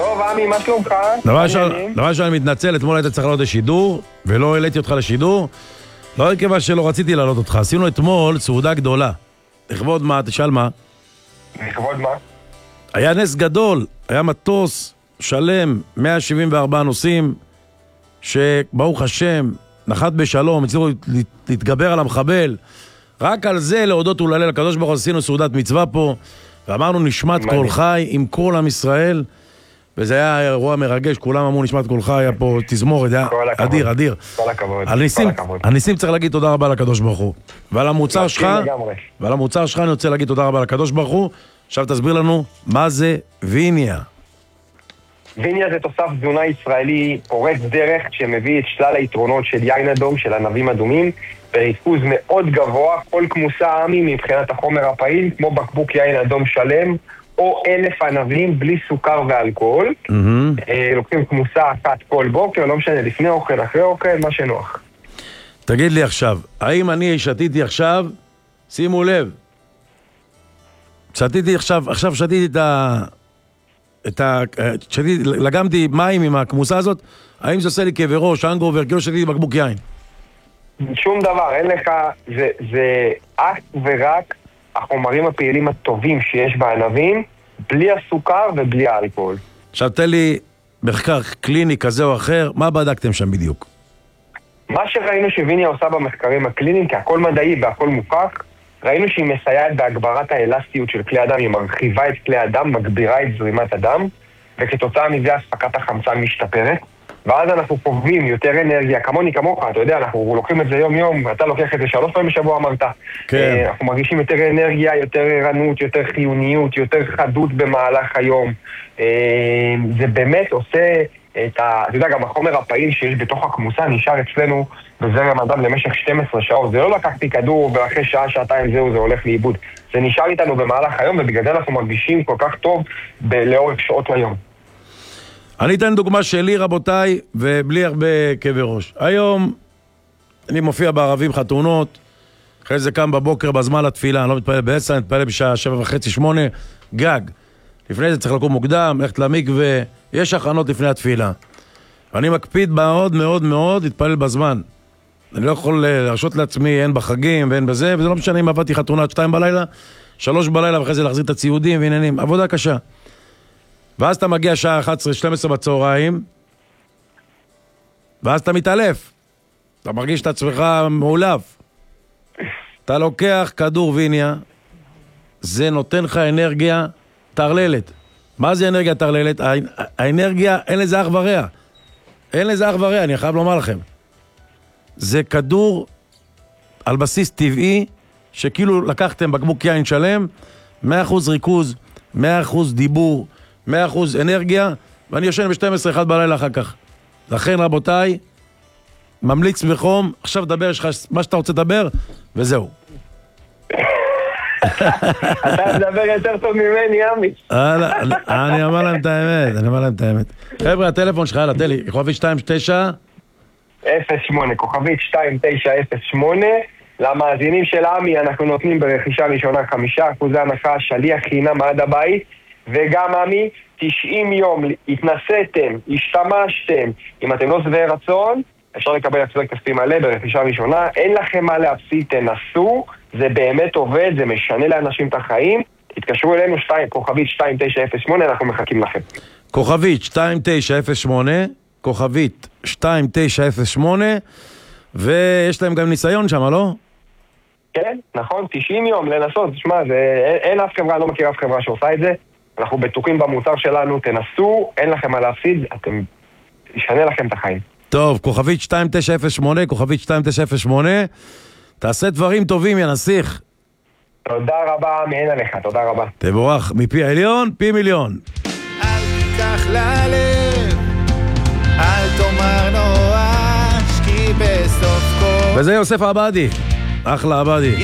טוב, עמי, מה שלומך? דבר ראשון, אני מתנצל, אתמול היית צריך לעלות לשידור, ולא העליתי אותך לשידור. לא כיוון שלא רציתי לעלות אותך. עשינו אתמול סעודה גדולה. לכבוד מה? תשאל מה? לכבוד מה? היה נס גדול, היה מטוס שלם, 174 נוסעים, שברוך השם, נחת בשלום, הצליחו להתגבר על המחבל. רק על זה להודות ולהלל לקדוש ברוך הוא, עשינו סעודת מצווה פה, ואמרנו נשמת כל חי עם כל עם ישראל, וזה היה אירוע מרגש, כולם אמרו נשמת כל חי, היה פה תזמורת, היה אדיר, אדיר. כל הכבוד, על ניסים צריך להגיד תודה רבה לקדוש ברוך הוא. ועל המוצר שלך אני רוצה להגיד תודה רבה לקדוש ברוך הוא. עכשיו תסביר לנו מה זה ויניה. ויניה זה תוסף תזונה ישראלי פורץ דרך שמביא את שלל היתרונות של יין אדום, של ענבים אדומים, בריכוז מאוד גבוה, כל כמוסה עמי מבחינת החומר הפעיל, כמו בקבוק יין אדום שלם, או 1,000 ענבים בלי סוכר ואלכוהול. לוקחים כמוסה אחת כל בוקר, לא משנה, לפני אוכל, אחרי אוכל, מה שנוח. תגיד לי עכשיו, האם אני שתיתי עכשיו, שימו לב, שתיתי לגמתי מים עם הכמוסה הזאת, האם זה עושה לי כאבי ראש, הנגובר, כאילו שתיתי בקבוק יין? שום דבר, אין לך, זה אך ורק החומרים הפעילים הטובים שיש בענבים, בלי הסוכר ובלי האלכוהול. עכשיו תן לי מחקר קליני כזה או אחר, מה בדקתם שם בדיוק? מה שראינו שוויניה עושה במחקרים הקליניים, כי הכל מדעי והכל מוכח, ראינו שהיא מסייעת בהגברת האלסטיות של כלי הדם, היא מרחיבה את כלי הדם, מגבירה את זרימת הדם, וכתוצאה מזה הספקת החמצן משתפרת. ואז אנחנו חווים יותר אנרגיה, כמוני כמוך, אתה יודע, אנחנו לוקחים את זה יום יום, אתה לוקח את זה 3 פעמים בשבוע אמרת. כן. אנחנו מרגישים יותר אנרגיה, יותר ערנות, יותר חיוניות, יותר חדות במהלך היום. זה באמת עושה את אתה יודע, גם החומר הפעיל שיש בתוך הכמוסה נשאר אצלנו בזרם הדם למשך 12 שעות. זה לא לקחתי כדור ואחרי שעה, שעתיים זהו, זה הולך לאיבוד. זה נשאר איתנו במהלך היום, ובגלל זה אנחנו מרגישים כל כך טוב לאורך שעות היום. אני אתן דוגמה שלי, רבותיי, ובלי הרבה כאבי ראש. היום אני מופיע בערבים חתונות, אחרי זה קם בבוקר בזמן לתפילה, אני לא מתפלל בעצם, אני מתפלל בשעה 7:30-8, גג. לפני זה צריך לקום מוקדם, ללכת למקווה, יש הכנות לפני התפילה. ואני מקפיד מאוד מאוד מאוד להתפלל בזמן. אני לא יכול להרשות לעצמי, אין בחגים ואין בזה, וזה לא משנה אם עבדתי חתונה 2 בלילה, 3 בלילה, ואחרי זה להחזיר את הציודים ועניינים. עבודה קשה. ואז אתה מגיע שעה 11-12 בצהריים, ואז אתה מתעלף. אתה מרגיש את עצמך מעולב. אתה לוקח כדור ויניה, זה נותן לך אנרגיה תרללת. מה זה אנרגיה תרללת? האנרגיה, אין לזה אח ורע. אין לזה אח ורע, אני חייב לומר לכם. זה כדור על בסיס טבעי, שכאילו לקחתם בקבוק יין שלם, 100% ריכוז, 100% דיבור, 100% אנרגיה, ואני יושן ב-12-1 בלילה אחר כך. לכן רבותיי, ממליץ בחום, עכשיו דבר, יש לך מה שאתה רוצה לדבר, וזהו. אתה מדבר יותר טוב ממני, עמי. אני אומר להם את האמת, חבר'ה, הטלפון שלך, יאללה, תלי, כוכבית 2908, כוכבית 2908, למאזינים של עמי אנחנו נותנים ברכישה ראשונה 5% הנחה, שליח חינם עד הבית, וגם עמי, 90 יום, התנסיתם, השתמשתם, אם אתם לא שבעי רצון, אפשר לקבל החזר כספי מלא ברכישה ראשונה, אין לכם מה להפסיד, תנסו, זה באמת עובד, זה משנה לאנשים את החיים, תתקשרו אלינו, כוכבית 2908, אנחנו מחכים לכם. כוכבית 2908, כוכבית 2908, ויש להם גם ניסיון שם, לא? כן, נכון, 90 יום לנסות, תשמע, אין אף חברה, לא מכיר אף חברה שעושה את זה, אנחנו בטוחים במוצר שלנו, תנסו, אין לכם מה להפסיד, אתם ישנה לכם את החיים. טוב, כוכבית 2908, כוכבית 2908, תעשה דברים טובים, יא נסיך. תודה רבה, מעין עליך, תודה רבה. תבורך, מפי העליון, פי מיליון. אל תיקח ללב, אל תאמר נואש, כי בסוף כל... וזה יוסף עבדי, אחלה עבדי.